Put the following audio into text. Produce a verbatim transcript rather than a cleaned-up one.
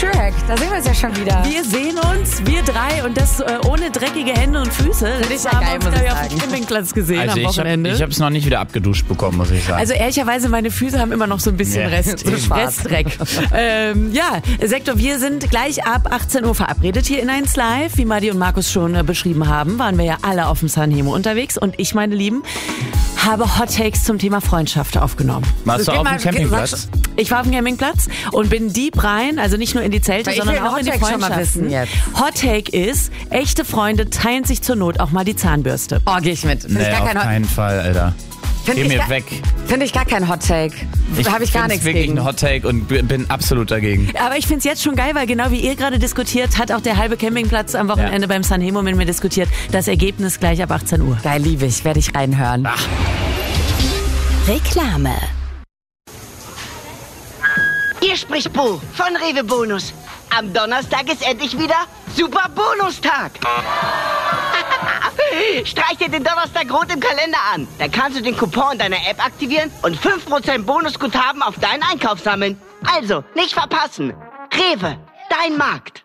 Shrek, da sehen wir es ja schon wieder. Wir sehen uns, wir drei, und das äh, ohne dreckige Hände und Füße. Das ist ja haben geil, wir muss ich auf dem sagen. Campingplatz gesehen Also am ich habe Wochenende. ich es noch nicht wieder abgeduscht bekommen, muss ich sagen. Also ehrlicherweise, meine Füße haben immer noch so ein bisschen Ja, Rest, so schwarz. Restdreck. ähm, ja, Sektor, wir sind gleich ab achtzehn Uhr verabredet hier in eins Live. Wie Madi und Markus schon äh, beschrieben haben, waren wir ja alle auf dem Sanremo unterwegs. Und ich, meine Lieben, habe Hot Takes zum Thema Freundschaft aufgenommen. Warst du gib auf mal- dem Campingplatz? Ich war auf dem Campingplatz und bin deep rein, also nicht nur in die Zelte, Weil ich sondern will den auch in die Hot Take schon mal Freundschaften. wissen jetzt. Hot Take ist, echte Freunde teilen sich zur Not auch mal die Zahnbürste. Oh, gehe ich mit. Finde Nee, ich gar auf kein Hot keinen Fall, Alter. Find Geh ich mir gar- weg. Finde ich gar kein Hot Take. Habe ich gar find's nichts wirklich gegen. ein Hot Take und b- bin absolut dagegen. Aber ich finde es jetzt schon geil, weil genau wie ihr gerade diskutiert, hat auch der halbe Campingplatz am Wochenende Ja. beim Sanremo mit mir diskutiert. Das Ergebnis gleich ab achtzehn Uhr. Geil, liebe ich. Werde ich reinhören. Reklame. Hier spricht Bo von Rewe Bonus. Am Donnerstag ist endlich wieder Super Bonustag. Streich dir den Donnerstag rot im Kalender an. Dann kannst du den Coupon in deiner App aktivieren und fünf Prozent Bonusguthaben auf deinen Einkauf sammeln. Also, nicht verpassen. Rewe, dein Markt.